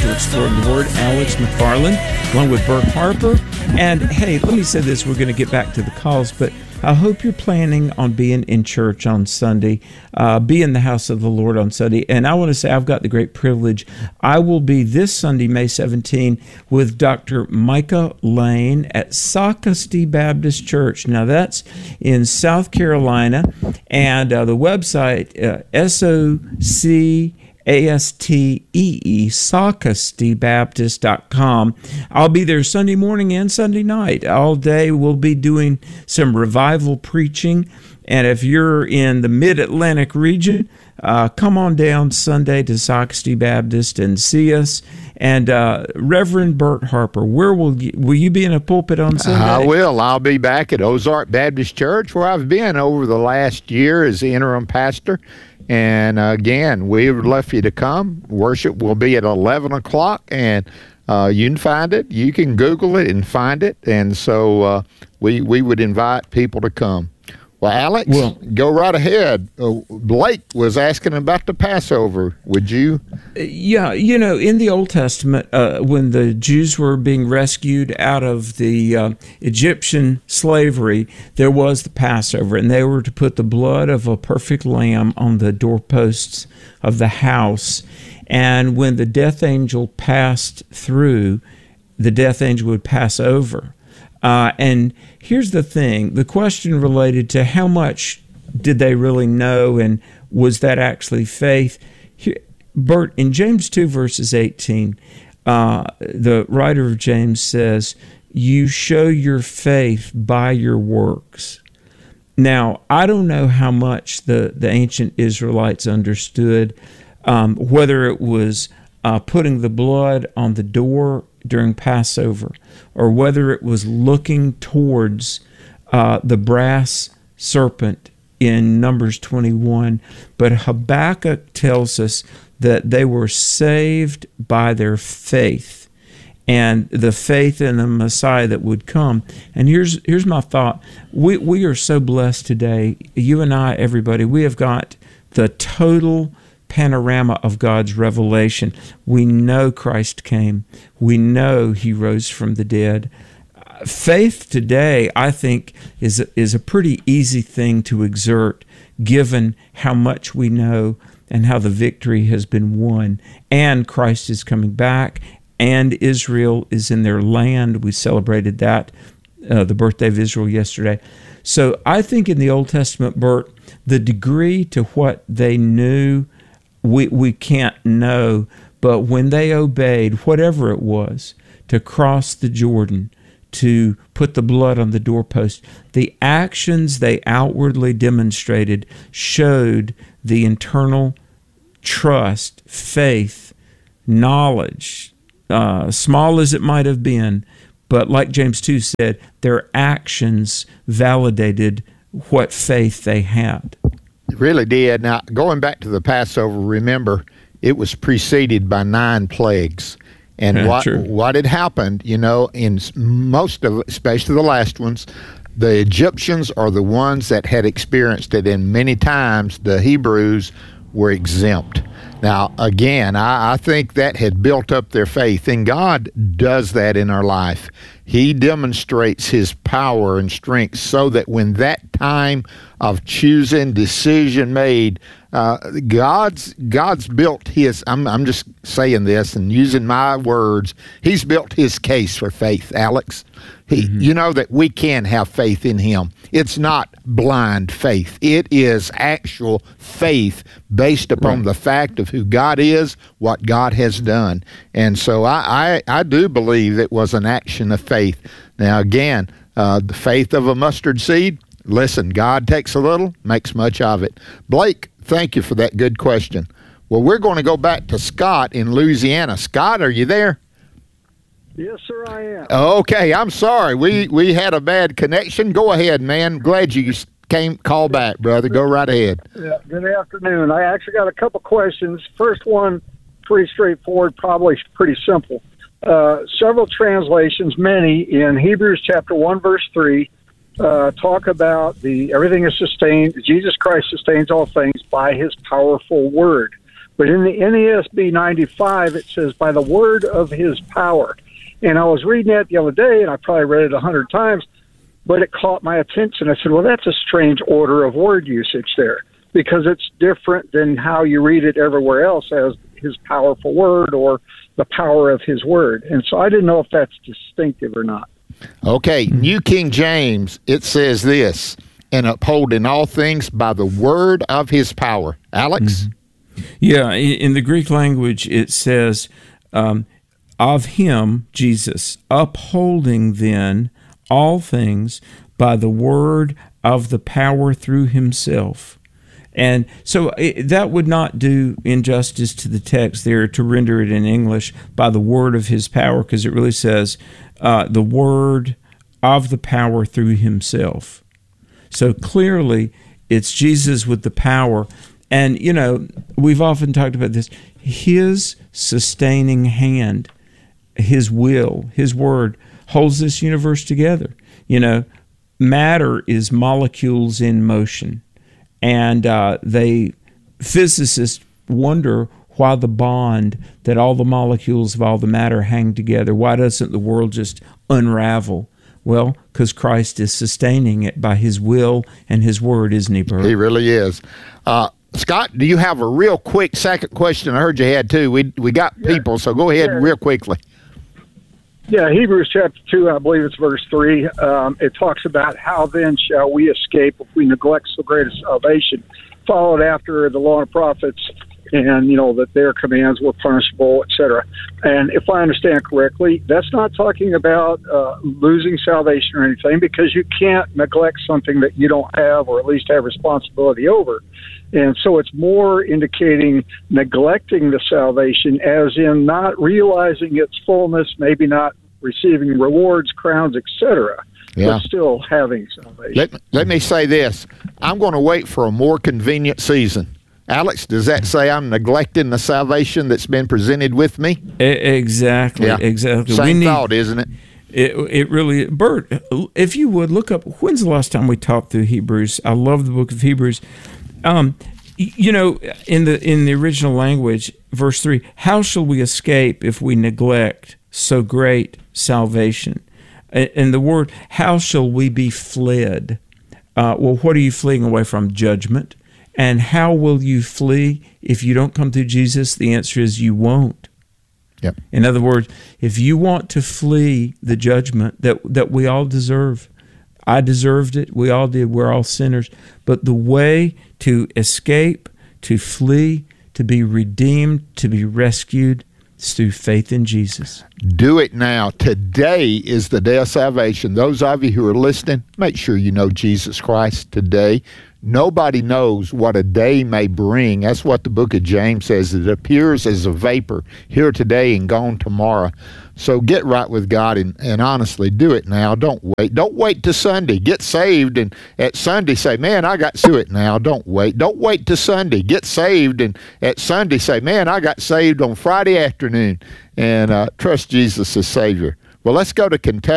to Exploring the Word, Alex McFarland, along with Bert Harper. And hey, let me say this, we're going to get back to the calls, but I hope you're planning on being in church on Sunday, be in the house of the Lord on Sunday. And I want to say I've got the great privilege. I will be this Sunday, May 17, with Dr. Micah Lane at Socastee Baptist Church. Now, that's in South Carolina, and the website, SOCASTEE, I'll be there Sunday morning and Sunday night. All day we'll be doing some revival preaching. And if you're in the Mid-Atlantic region, come on down Sunday to Socastee Baptist and see us. And Reverend Bert Harper, where will you be in a pulpit on Sunday? I will. I'll be back at Ozark Baptist Church, where I've been over the last year as the interim pastor. And again, we would love for you to come. Worship will be at 11 o'clock, and you can find it. You can Google it and find it. And so we would invite people to come. Well, Alex, go right ahead. Blake was asking about the Passover. Would you? Yeah, in the Old Testament, when the Jews were being rescued out of the Egyptian slavery, there was the Passover, and they were to put the blood of a perfect lamb on the doorposts of the house. And when the death angel passed through, the death angel would pass over. And here's the thing, the question related to how much did they really know, and was that actually faith? Bert, in James 2, verses 18, the writer of James says, you show your faith by your works. Now, I don't know how much the ancient Israelites understood, whether it was putting the blood on the door during Passover, or whether it was looking towards the brass serpent in Numbers 21. But Habakkuk tells us that they were saved by their faith, and the faith in the Messiah that would come. And here's my thought. We are so blessed today, you and I, everybody, we have got the total panorama of God's revelation. We know Christ came. We know he rose from the dead. Faith today, I think, is a pretty easy thing to exert, given how much we know and how the victory has been won. And Christ is coming back, and Israel is in their land. We celebrated that, the birthday of Israel yesterday. So I think in the Old Testament, Bert, the degree to what they knew, we can't know, but when they obeyed, whatever it was, to cross the Jordan, to put the blood on the doorpost, the actions they outwardly demonstrated showed the internal trust, faith, knowledge, small as it might have been, but like James 2 said, their actions validated what faith they had. It really did. Now, going back to the Passover, remember, it was preceded by 9 plagues. And what had happened, in most of, especially the last ones, the Egyptians are the ones that had experienced it, and many times the Hebrews were exempt. Now, again, I think that had built up their faith, and God does that in our life. He demonstrates his power and strength so that when that time of choosing, decision made, God's built his, I'm just saying this and using my words, he's built his case for faith, Alex. You know that we can have faith in him. It's not blind faith. It is actual faith based upon the fact of who God is, what God has done. And so I do believe it was an action of faith. Now, again, the faith of a mustard seed, listen, God takes a little, makes much of it. Blake, thank you for that good question. Well, we're going to go back to Scott in Louisiana. Scott, are you there? Yes, sir, I am. Okay, I'm sorry. We had a bad connection. Go ahead, man. Glad you call back, brother. Go right ahead. Yeah, good afternoon. I actually got a couple questions. First one, pretty straightforward, probably pretty simple. Several translations, many, in Hebrews chapter 1, verse 3, talk about everything is sustained. Jesus Christ sustains all things by his powerful word. But in the NASB 95, it says, by the word of his power. And I was reading that the other day, and I probably read it 100 times, but it caught my attention. I said, well, that's a strange order of word usage there, because it's different than how you read it everywhere else as his powerful word or the power of his word. And so I didn't know if that's distinctive or not. Okay, New King James, it says this, and upholding all things by the word of his power. Alex? Mm-hmm. Yeah, in the Greek language, it says, of him, Jesus, upholding then all things by the word of the power through himself. And so that would not do injustice to the text there to render it in English by the word of his power, because it really says the word of the power through himself. So clearly, it's Jesus with the power. And, you know, we've often talked about this. His sustaining hand, his will, his word holds this universe together. You know, matter is molecules in motion. And physicists wonder why the bond that all the molecules of all the matter hang together. Why doesn't the world just unravel? Well, because Christ is sustaining it by his will and his word, isn't he, Bert? He really is. Scott, do you have a real quick second question? I heard you had two. We got people, so go ahead real quickly. Yeah, Hebrews chapter 2, I believe it's verse 3. It talks about how then shall we escape if we neglect so great a salvation, followed after the law and prophets, and, you know, that their commands were punishable, etc. And if I understand correctly, that's not talking about losing salvation or anything, because you can't neglect something that you don't have or at least have responsibility over. And so it's more indicating neglecting the salvation as in not realizing its fullness, maybe not receiving rewards, crowns, etc., but still having salvation. Let me say this. I'm going to wait for a more convenient season. Alex, does that say I'm neglecting the salvation that's been presented with me? Exactly, exactly. Same thought, isn't it? It really, Bert, if you would, look up, when's the last time we talked through Hebrews? I love the book of Hebrews. You know, in the original language, verse 3, how shall we escape if we neglect so great salvation? And the word, how shall we be fled? Well, what are you fleeing away from? Judgment. And how will you flee if you don't come through Jesus? The answer is you won't. Yep. In other words, if you want to flee the judgment that we all deserve, I deserved it, we all did, we're all sinners, but the way to escape, to flee, to be redeemed, to be rescued, is through faith in Jesus. Do it now. Today is the day of salvation. Those of you who are listening, make sure you know Jesus Christ today. Nobody knows what a day may bring. That's what the book of James says. It appears as a vapor, here today and gone tomorrow. So get right with God and honestly do it now. Don't wait. Don't wait till Sunday. Get saved, and at Sunday say, man, I got to it now. Don't wait. Don't wait till Sunday. Get saved, and at Sunday say, man, I got saved on Friday afternoon, and trust Jesus as Savior. Well, let's go to Kentucky.